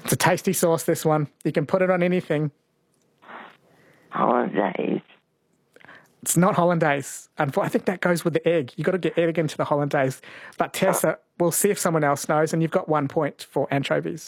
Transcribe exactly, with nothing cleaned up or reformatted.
It's a tasty sauce, this one. You can put it on anything. Hollandaise. It's not hollandaise. And I think that goes with the egg. You've got to get egg into the hollandaise. But Tessa, we'll see if someone else knows, and you've got one point for anchovies.